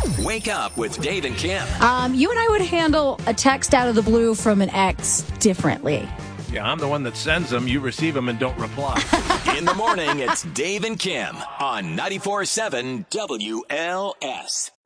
Wake up with Dave and Kim. You and I would handle a text out of the blue from an ex differently. Yeah, I'm the one that sends them. You receive them and don't reply. In the morning, it's Dave and Kim on 94.7 WLS.